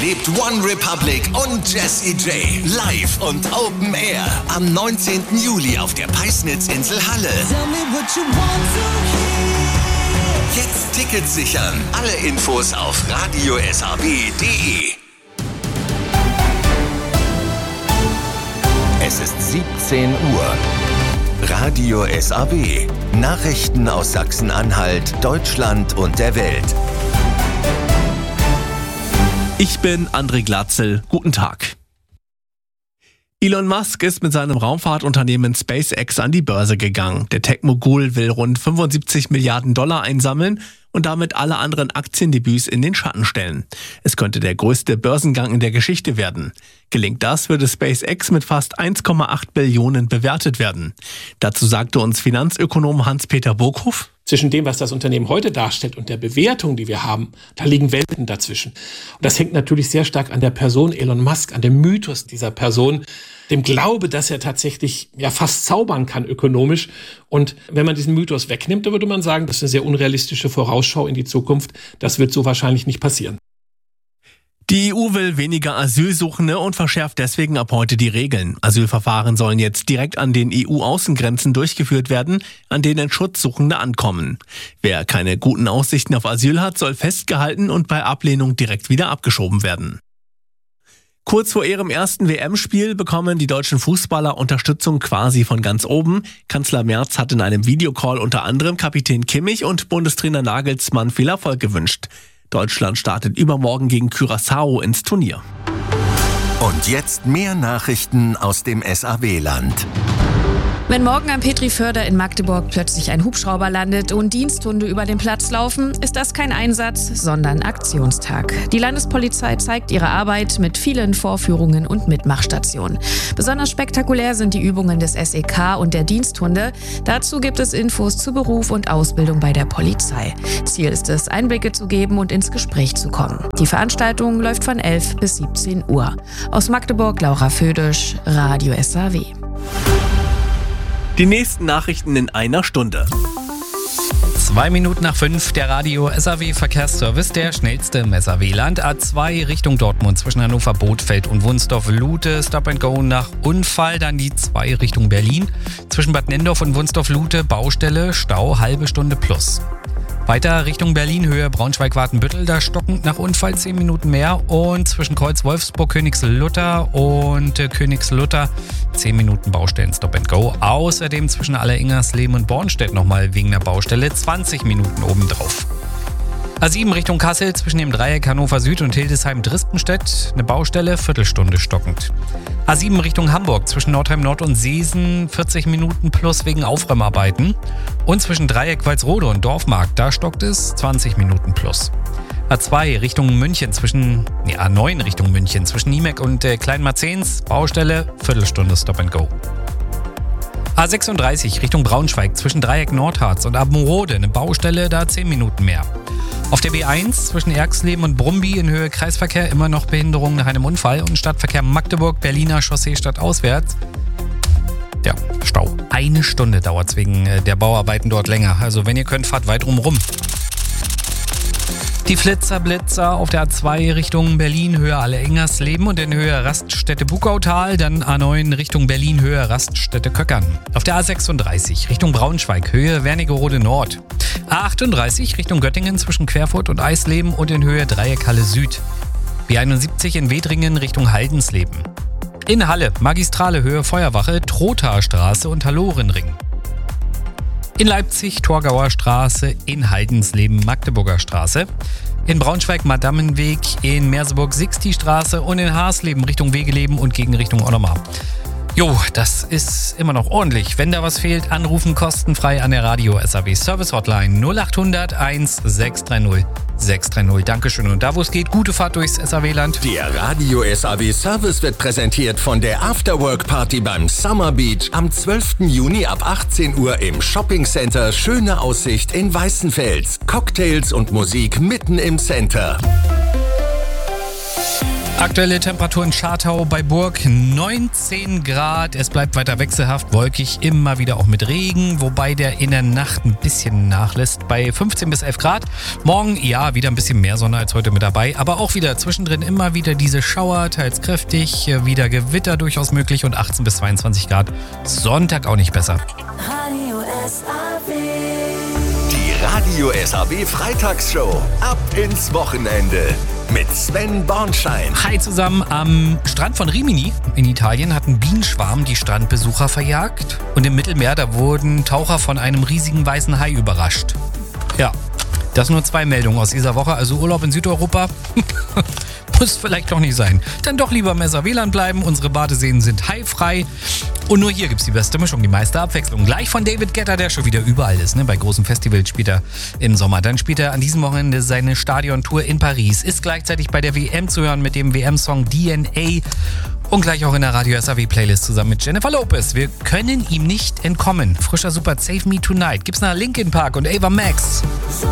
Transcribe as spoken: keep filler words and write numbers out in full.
Erlebt One Republic und Jessie J live und Open Air am neunzehnten Juli auf der Peisnitzinsel Halle. Jetzt Tickets sichern. Alle Infos auf radio s a b punkt d e. Es ist siebzehn Uhr. Radio S A B. Nachrichten aus Sachsen-Anhalt, Deutschland und der Welt. Ich bin André Glatzel. Guten Tag. Elon Musk ist mit seinem Raumfahrtunternehmen SpaceX an die Börse gegangen. Der Tech-Mogul will rund fünfundsiebzig Milliarden Dollar einsammeln und damit alle anderen Aktiendebüts in den Schatten stellen. Es könnte der größte Börsengang in der Geschichte werden. Gelingt das, würde SpaceX mit fast eins Komma acht Billionen bewertet werden. Dazu sagte uns Finanzökonom Hans-Peter Burghoff: Zwischen dem, was das Unternehmen heute darstellt und der Bewertung, die wir haben, da liegen Welten dazwischen. Und das hängt natürlich sehr stark an der Person Elon Musk, an dem Mythos dieser Person, dem Glaube, dass er tatsächlich ja fast zaubern kann ökonomisch. Und wenn man diesen Mythos wegnimmt, dann würde man sagen, das ist eine sehr unrealistische Vorausschau in die Zukunft. Das wird so wahrscheinlich nicht passieren. Die E U will weniger Asylsuchende und verschärft deswegen ab heute die Regeln. Asylverfahren sollen jetzt direkt an den E U-Außengrenzen durchgeführt werden, an denen Schutzsuchende ankommen. Wer keine guten Aussichten auf Asyl hat, soll festgehalten und bei Ablehnung direkt wieder abgeschoben werden. Kurz vor ihrem ersten W M-Spiel bekommen die deutschen Fußballer Unterstützung quasi von ganz oben. Kanzler Merz hat in einem Videocall unter anderem Kapitän Kimmich und Bundestrainer Nagelsmann viel Erfolg gewünscht. Deutschland startet übermorgen gegen Curaçao ins Turnier. Und jetzt mehr Nachrichten aus dem S A B-Land. Wenn morgen am Petriförder in Magdeburg plötzlich ein Hubschrauber landet und Diensthunde über den Platz laufen, ist das kein Einsatz, sondern Aktionstag. Die Landespolizei zeigt ihre Arbeit mit vielen Vorführungen und Mitmachstationen. Besonders spektakulär sind die Übungen des S E K und der Diensthunde. Dazu gibt es Infos zu Beruf und Ausbildung bei der Polizei. Ziel ist es, Einblicke zu geben und ins Gespräch zu kommen. Die Veranstaltung läuft von elf bis siebzehn Uhr. Aus Magdeburg, Laura Födisch, Radio S A W. Die nächsten Nachrichten in einer Stunde. Zwei Minuten nach fünf, der Radio S A W Verkehrsservice, der schnellste im S A W-Land. A zwei Richtung Dortmund zwischen Hannover, Bothfeld und Wunsdorf-Lute. Stop and Go nach Unfall. Dann die zwei Richtung Berlin. Zwischen Bad Nendorf und Wunsdorf-Lute Baustelle, Stau, halbe Stunde plus. Weiter Richtung Berlin, Höhe Braunschweig-Wartenbüttel, da stockend nach Unfall zehn Minuten mehr. Und zwischen Kreuz Wolfsburg, Königslutter und äh, Königslutter zehn Minuten Baustellen Stop and Go. Außerdem zwischen Alleringersleben und Bornstedt nochmal wegen der Baustelle zwanzig Minuten obendrauf. A sieben Richtung Kassel zwischen dem Dreieck Hannover Süd und Hildesheim-Drispenstedt eine Baustelle, Viertelstunde stockend. A sieben Richtung Hamburg zwischen Nordheim Nord und Seesen vierzig Minuten plus wegen Aufräumarbeiten. Und zwischen Dreieck Walsrode und Dorfmarkt, da stockt es zwanzig Minuten plus. A zwei Richtung München zwischen, nee, A neun Richtung München zwischen Niemek und äh, Kleinmarzens, Baustelle, Viertelstunde Stop and Go. A sechsunddreißig Richtung Braunschweig zwischen Dreieck Nordharz und Abenrode eine Baustelle, da zehn Minuten mehr. Auf der B eins zwischen Erxleben und Brumby in Höhe Kreisverkehr immer noch Behinderung nach einem Unfall und Stadtverkehr Magdeburg, Berliner Chaussee stadtauswärts. Ja, Stau. Eine Stunde dauert es wegen der Bauarbeiten dort länger. Also wenn ihr könnt, fahrt weit rum. Die Flitzer-Blitzer auf der A zwei Richtung Berlin, Höhe Alleringersleben und in Höhe Raststätte Bukautal, dann A neun Richtung Berlin, Höhe Raststätte Köckern. Auf der A sechsunddreißig Richtung Braunschweig, Höhe Wernigerode Nord. A achtunddreißig Richtung Göttingen zwischen Querfurt und Eisleben und in Höhe Dreieck Halle Süd. B einundsiebzig in Wedringen Richtung Haldensleben. In Halle, Magistrale Höhe Feuerwache, Trothaarstraße und Hallorenring. In Leipzig, Torgauer Straße, in Haldensleben, Magdeburger Straße. In Braunschweig, Madammenweg, in Merseburg, Sixti-Straße und in Haarsleben Richtung Wegeleben und gegen Richtung Onnomar. Jo, das ist immer noch ordentlich. Wenn da was fehlt, anrufen kostenfrei an der Radio S A W Service Hotline null acht hundert eins sechs drei null sechs drei null. Dankeschön. Und da, wo es geht, gute Fahrt durchs S A W-Land. Der Radio S A W Service wird präsentiert von der Afterwork-Party beim Summer Beach am zwölften Juni ab achtzehn Uhr im Shopping Center Schöne Aussicht in Weißenfels. Cocktails und Musik mitten im Center. Aktuelle Temperatur in Schartau bei Burg neunzehn Grad. Es bleibt weiter wechselhaft, wolkig, immer wieder auch mit Regen, wobei der in der Nacht ein bisschen nachlässt bei fünfzehn bis elf Grad. Morgen, ja, wieder ein bisschen mehr Sonne als heute mit dabei, aber auch wieder zwischendrin immer wieder diese Schauer, teils kräftig, wieder Gewitter durchaus möglich und achtzehn bis zweiundzwanzig Grad. Sonntag auch nicht besser. Radio S A W. Die Radio S A W Freitagsshow. Ab ins Wochenende. Mit Sven Bornschein. Hi zusammen. Am Strand von Rimini in Italien hat ein Bienenschwarm die Strandbesucher verjagt. Und im Mittelmeer, da wurden Taucher von einem riesigen weißen Hai überrascht. Ja, das nur zwei Meldungen aus dieser Woche. Also Urlaub in Südeuropa muss vielleicht doch nicht sein. Dann doch lieber im Messer-W-Land bleiben. Unsere Badeseen sind haifrei. Und nur hier gibt's die beste Mischung, die meiste Abwechslung. Gleich von David Guetta, der schon wieder überall ist. Ne? Bei großen Festivals spielt er im Sommer. Dann spielt er an diesem Wochenende seine Stadiontour in Paris. Ist gleichzeitig bei der W M zu hören mit dem W M-Song D N A. Und gleich auch in der Radio S A W-Playlist zusammen mit Jennifer Lopez. Wir können ihm nicht entkommen. Frischer Super Save Me Tonight. Gibt's nach Linkin Park und Ava Max. So